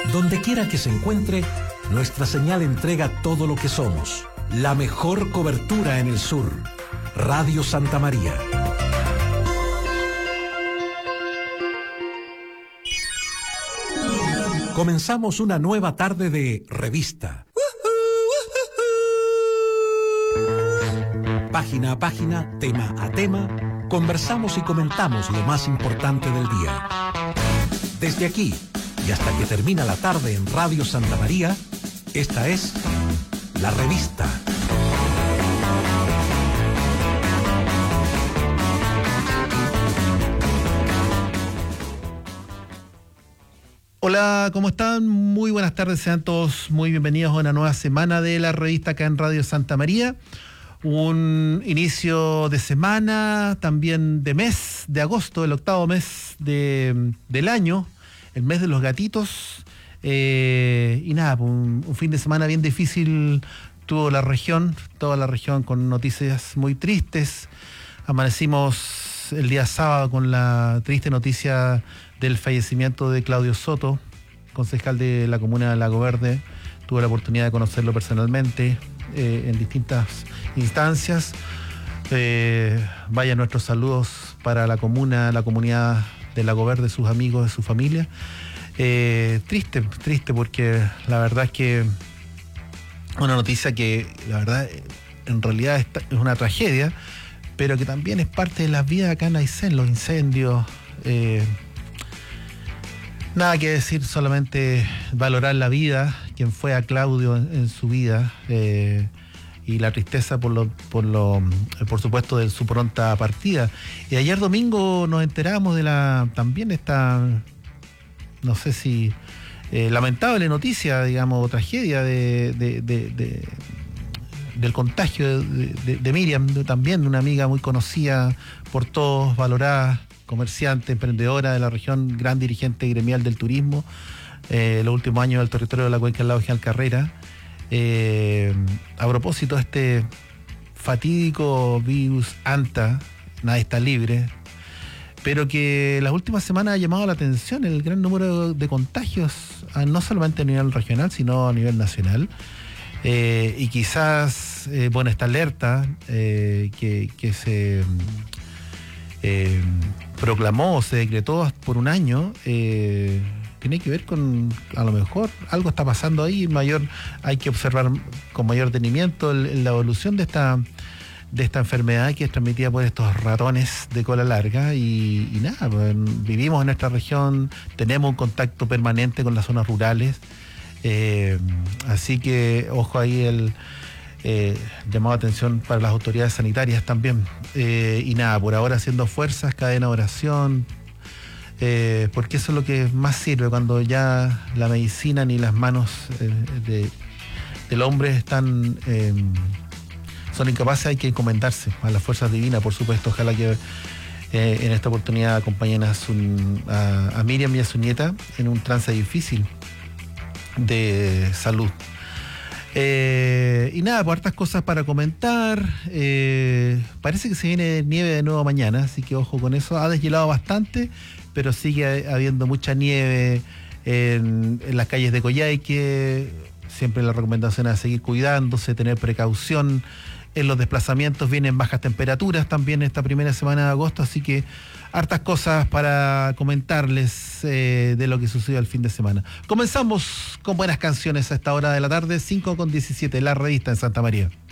Donde quiera que se encuentre, nuestra señal entrega todo lo que somos. La mejor cobertura en el sur. Radio Santa María. Comenzamos una nueva tarde de revista. Página a página, tema a tema, conversamos y comentamos lo más importante del día. Desde aquí y hasta que termina la tarde en Radio Santa María, esta es La Revista. Hola, ¿cómo están? Muy buenas tardes, sean todos muy bienvenidos a una nueva semana de La Revista acá en Radio Santa María. Un inicio de semana, también de mes, de agosto, el octavo mes del año, el mes de los gatitos. Y nada, un fin de semana bien difícil tuvo toda la región con noticias muy tristes. Amanecimos el día sábado con la triste noticia del fallecimiento de Claudio Soto, concejal de la comuna de Lago Verde. Tuve la oportunidad de conocerlo personalmente en distintas instancias. Vaya nuestros saludos para la comuna, la comunidad de Lago Verde, sus amigos, de su familia. Triste porque la verdad es que una noticia que la verdad en realidad es una tragedia, pero que también es parte de las vidas acá en Aysén, los incendios. Nada que decir, solamente valorar la vida, quien fue a Claudio en su vida, y la tristeza por supuesto de su pronta partida. Y ayer domingo nos enteramos de también esta, no sé si lamentable noticia, digamos, o tragedia del contagio de Miriam, también de una amiga muy conocida por todos, valorada, comerciante, emprendedora de la región, gran dirigente gremial del turismo, los últimos años del territorio de la cuenca del lago General Carrera. A propósito de este fatídico virus ANTA, nadie está libre, pero que las últimas semanas ha llamado la atención el gran número de contagios, no solamente a nivel regional, sino a nivel nacional. Y quizás, esta alerta que se proclamó o se decretó por un año, tiene que ver con, a lo mejor, algo está pasando ahí, hay que observar con mayor detenimiento la evolución de esta enfermedad que es transmitida por estos ratones de cola larga y nada, pues, vivimos en nuestra región, tenemos un contacto permanente con las zonas rurales, así que ojo ahí el llamado de atención para las autoridades sanitarias también. Y nada, por ahora haciendo fuerzas, cadena de oración, porque eso es lo que más sirve cuando ya la medicina ni las manos del hombre son incapaces. Hay que encomendarse a las fuerzas divinas, por supuesto. Ojalá que en esta oportunidad acompañen a Miriam y a su nieta en un trance difícil de salud. Y nada, pues hartas cosas para comentar. Parece que se viene nieve de nuevo mañana, así que ojo con eso. Ha deshielado bastante, pero sigue habiendo mucha nieve en las calles de Coyhaique. Siempre la recomendación es seguir cuidándose, tener precaución en los desplazamientos. Vienen bajas temperaturas también esta primera semana de agosto, así que hartas cosas para comentarles de lo que sucedió el fin de semana. Comenzamos con buenas canciones a esta hora de la tarde, 5:17, La Revista en Santa María.